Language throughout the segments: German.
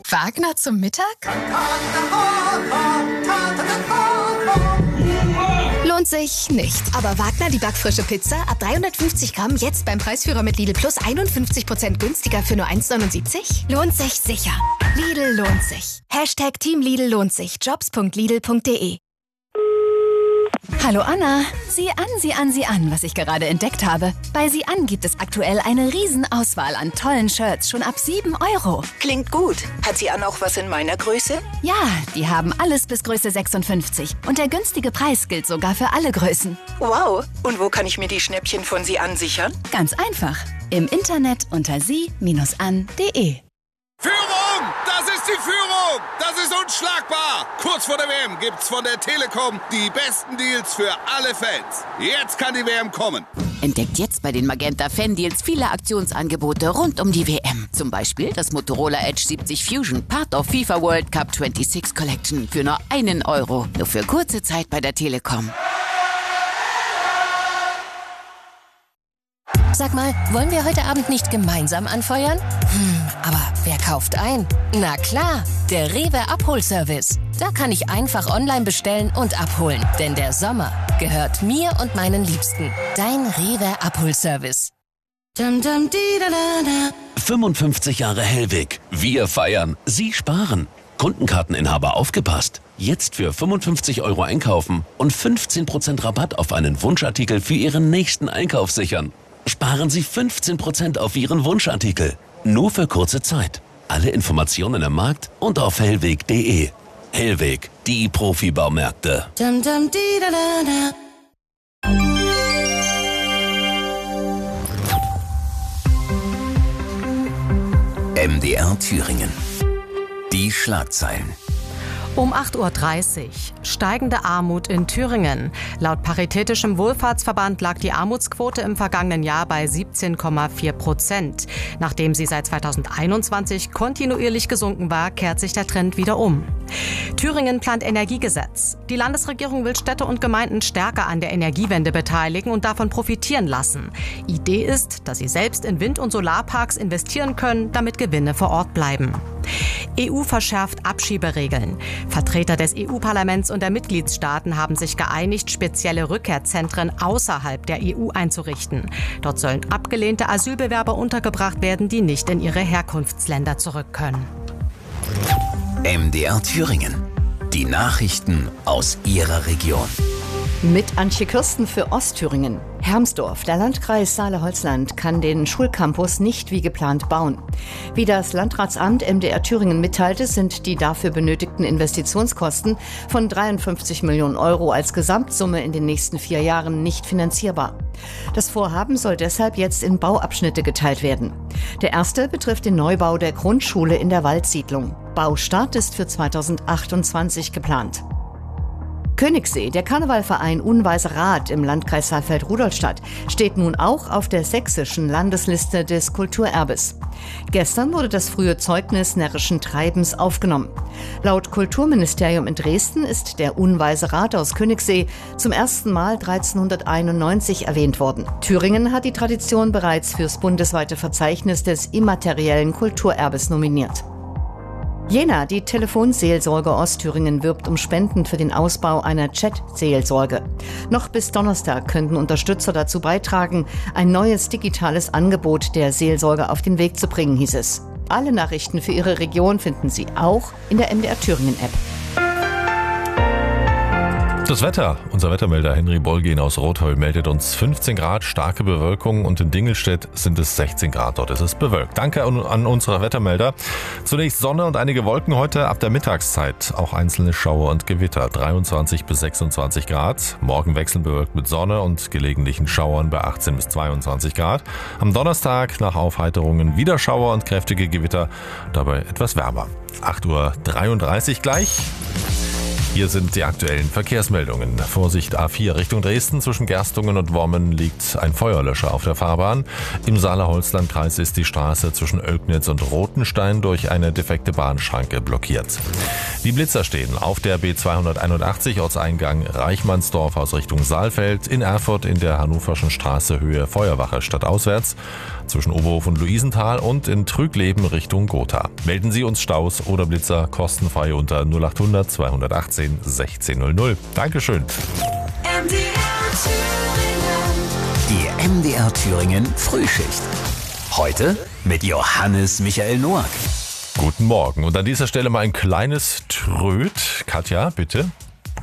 Wagner zum Mittag? Lohnt sich nicht. Aber Wagner, die backfrische Pizza, ab 350 Gramm, jetzt beim Preisführer mit Lidl Plus 51% günstiger für nur 1,79? Lohnt sich sicher. Lidl lohnt sich. #Team Lidl lohnt sich. Jobs.lidl.de. Hallo Anna. Sieh an, was ich gerade entdeckt habe. Bei Sieh an gibt es aktuell eine Riesenauswahl an tollen Shirts, schon ab 7 €. Klingt gut. Hat Sieh an auch was in meiner Größe? Ja, die haben alles bis Größe 56. Und der günstige Preis gilt sogar für alle Größen. Wow. Und wo kann ich mir die Schnäppchen von Sieh an sichern? Ganz einfach. Im Internet unter sie-an.de. Führung! Das ist die Führung! Das ist unschlagbar! Kurz vor der WM gibt's von der Telekom die besten Deals für alle Fans. Jetzt kann die WM kommen. Entdeckt jetzt bei den Magenta Fan Deals viele Aktionsangebote rund um die WM. Zum Beispiel das Motorola Edge 70 Fusion, Part of FIFA World Cup 26 Collection für nur 1 €. Nur für kurze Zeit bei der Telekom. Sag mal, wollen wir heute Abend nicht gemeinsam anfeuern? Aber wer kauft ein? Na klar, der Rewe Abholservice. Da kann ich einfach online bestellen und abholen. Denn der Sommer gehört mir und meinen Liebsten. Dein Rewe Abholservice. 55 Jahre Hellwig. Wir feiern. Sie sparen. Kundenkarteninhaber aufgepasst. Jetzt für 55 € einkaufen und 15% Rabatt auf einen Wunschartikel für Ihren nächsten Einkauf sichern. Sparen Sie 15% auf Ihren Wunschartikel. Nur für kurze Zeit. Alle Informationen im Markt und auf hellweg.de. Hellweg, die Profibaumärkte. MDR Thüringen. Die Schlagzeilen. Um 8:30 Uhr. Steigende Armut in Thüringen. Laut Paritätischem Wohlfahrtsverband lag die Armutsquote im vergangenen Jahr bei 17,4%. Nachdem sie seit 2021 kontinuierlich gesunken war, kehrt sich der Trend wieder um. Thüringen plant Energiegesetz. Die Landesregierung will Städte und Gemeinden stärker an der Energiewende beteiligen und davon profitieren lassen. Idee ist, dass sie selbst in Wind- und Solarparks investieren können, damit Gewinne vor Ort bleiben. EU verschärft Abschieberegeln. Vertreter des EU-Parlaments und der Mitgliedstaaten haben sich geeinigt, spezielle Rückkehrzentren außerhalb der EU einzurichten. Dort sollen abgelehnte Asylbewerber untergebracht werden, die nicht in ihre Herkunftsländer zurück können. MDR Thüringen. Die Nachrichten aus Ihrer Region. Mit Antje Kirsten für Ostthüringen. Hermsdorf, der Landkreis Saale-Holzland, kann den Schulcampus nicht wie geplant bauen. Wie das Landratsamt MDR Thüringen mitteilte, sind die dafür benötigten Investitionskosten von 53 Millionen € als Gesamtsumme in den nächsten 4 Jahren nicht finanzierbar. Das Vorhaben soll deshalb jetzt in Bauabschnitte geteilt werden. Der erste betrifft den Neubau der Grundschule in der Waldsiedlung. Baustart ist für 2028 geplant. Königssee, der Karnevalverein Unweise Rat im Landkreis Saalfeld-Rudolstadt, steht nun auch auf der sächsischen Landesliste des Kulturerbes. Gestern wurde das frühe Zeugnis närrischen Treibens aufgenommen. Laut Kulturministerium in Dresden ist der Unweise Rat aus Königssee zum ersten Mal 1391 erwähnt worden. Thüringen hat die Tradition bereits fürs bundesweite Verzeichnis des immateriellen Kulturerbes nominiert. Jena, die Telefonseelsorge Ostthüringen, wirbt um Spenden für den Ausbau einer Chat-Seelsorge. Noch bis Donnerstag könnten Unterstützer dazu beitragen, ein neues digitales Angebot der Seelsorge auf den Weg zu bringen, hieß es. Alle Nachrichten für Ihre Region finden Sie auch in der MDR Thüringen-App. Das Wetter. Unser Wettermelder Henry Bolgin aus Rothheul meldet uns 15 Grad, starke Bewölkung und in Dingelstedt sind es 16 Grad. Dort ist es bewölkt. Danke an unsere Wettermelder. Zunächst Sonne und einige Wolken heute ab der Mittagszeit. Auch einzelne Schauer und Gewitter. 23 bis 26 Grad. Morgen wechselnd bewölkt mit Sonne und gelegentlichen Schauern bei 18 bis 22 Grad. Am Donnerstag nach Aufheiterungen wieder Schauer und kräftige Gewitter. Dabei etwas wärmer. 8:33 Uhr gleich. Hier sind die aktuellen Verkehrsmeldungen. Vorsicht A4 Richtung Dresden. Zwischen Gerstungen und Wormen liegt ein Feuerlöscher auf der Fahrbahn. Im Saale-Holzland-Kreis ist die Straße zwischen Oelknitz und Rothenstein durch eine defekte Bahnschranke blockiert. Die Blitzer stehen auf der B281 Ortseingang Reichmannsdorf aus Richtung Saalfeld, in Erfurt in der Hannoverschen Straße Höhe Feuerwache stadtauswärts, zwischen Oberhof und Luisenthal und in Trügleben Richtung Gotha. Melden Sie uns Staus oder Blitzer kostenfrei unter 0800 218 1600. Dankeschön. Die MDR Thüringen Frühschicht. Heute mit Johannes Michael Noack. Guten Morgen. Und an dieser Stelle mal ein kleines Tröd. Katja, bitte.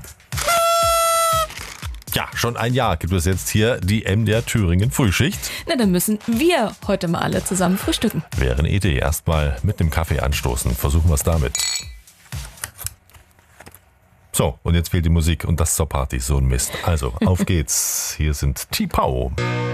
Ja, schon ein Jahr gibt es jetzt hier die MDR Thüringen Frühschicht. Na, dann müssen wir heute mal alle zusammen frühstücken. Wäre eine Idee. Erstmal mit dem Kaffee anstoßen. Versuchen wir es damit. So, und jetzt fehlt die Musik und das zur Party. So ein Mist. Also, auf geht's. Hier sind T-Pow.